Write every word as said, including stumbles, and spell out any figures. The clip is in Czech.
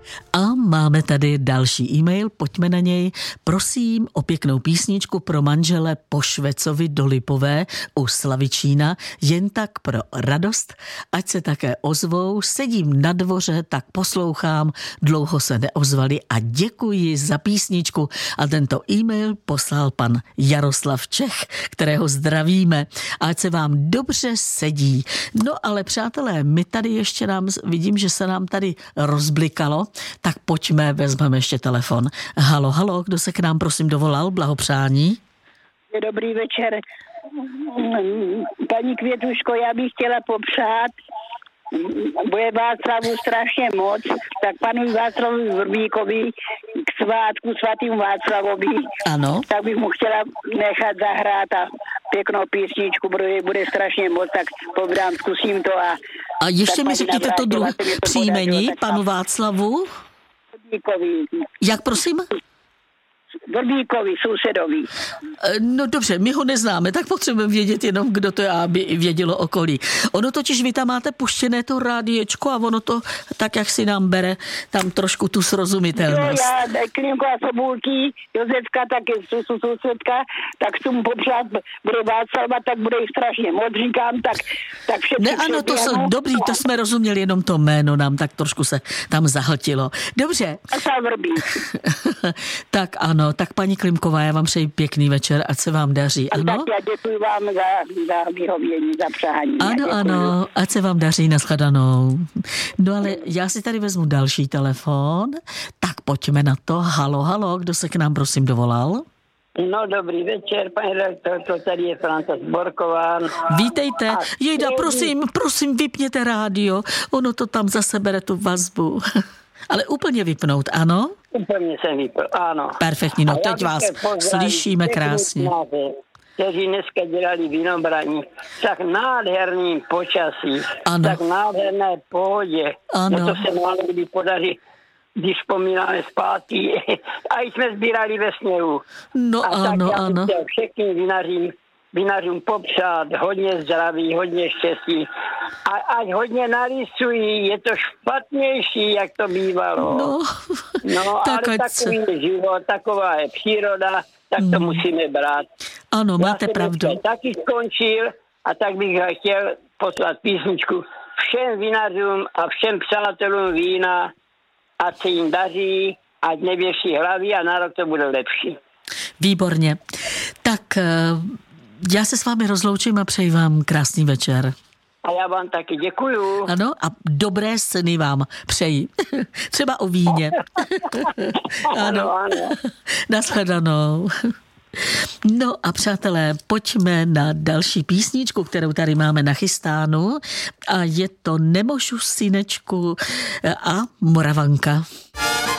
A máme tady další e-mail, pojďme na něj. Prosím o pěknou písničku pro manžele Pošvecovi do Lipové u Slavičína, jen tak pro radost, ať se také ozvou. Sedím na dvoře, tak poslouchám, dlouho se neozvali a děkuji za písničku. A tento e-mail poslal pan Jaroslav Čech, kterého zdravíme. Ať se vám dobře sedí. No ale přátelé, my tady ještě nám, vidím, že se nám tady rozblikalo, tak pojďme, vezmeme ještě telefon. Halo, halo, kdo se k nám prosím dovolal? Blahopřání. Dobrý večer. Paní Květuško, já bych chtěla popřát, bude Václavu strašně moc, tak panu Václavu Vrbíkovi k svátku svatým Václavovi, ano. Tak bych mu chtěla nechat zahrát a pěknou písničku, protože bude strašně moc, tak povídám, zkusím to. A, a ještě mi řekněte to druhé příjmení panu Václavu? Vrbíkovi. Jak prosím? Vrbíkovi, sousedovi. No dobře, my ho neznáme, tak potřebujeme vědět jenom, kdo to je, aby vědělo okolí. Ono totiž, vy tam máte puštěné to rádiečko a ono to, tak jak si nám bere, tam trošku tu srozumitelnost. Jo, já, Klimko a Sobulky, Josefka, tak je sousedka, tak chci mu popřát, bude Václava, tak bude jich strašně moc, říkám, tak, tak všetci. Ne, ano, to jsou dobrý, to jsme rozuměli, jenom to jméno nám tak trošku se tam zahltilo. Dobře. Tak ano, tak paní Klimková, já vám přeji pěkný večer, ať se vám daří, ano? Tak já děkuji vám za, za vyhovění, za přání. Ano, ano, ať se vám daří, nashledanou. No ale já si tady vezmu další telefon, tak pojďme na to. Halo, halo, kdo se k nám prosím dovolal? No dobrý večer, paní redaktor, to tady je Franta Zborková. Vítejte. Jejda, prosím, prosím, vypněte rádio, ono to tam zase bere tu vazbu. Ale úplně vypnout, ano? Úplně jsem vypl, ano. Perfektní, no teď vás slyšíme krásně. Kteří dneska dělali vinobraní, tak nádherným počasí, ano. Tak nádherné pohodě. Ano. No to se nám někdy podaří, když vzpomínáme zpátky. A jsme sbírali ve sněhu. No a ano, tak já ano. chtěl všechny vinařím, vinařům popřát hodně zdraví, hodně štěstí. A ať hodně narysují, je to špatnější, jak to bývalo. No, no tak ale takový je život, taková je příroda, tak to mm. musíme brát. Ano, máte já pravdu. Já taky skončil a tak bych chtěl poslat písničku všem vinařům a všem přátelům vína, ať se jim daří, ať nevěší hlavy a na rok to bude lepší. Výborně. Tak já se s vámi rozloučím a přeji vám krásný večer. A já vám taky děkuju. Ano, a dobré sny vám přeji. Třeba o víně. Ano, ano. Nashledanou. No a přátelé, pojďme na další písničku, kterou tady máme nachystánu. A je to Nemožu synečku a Moravanka.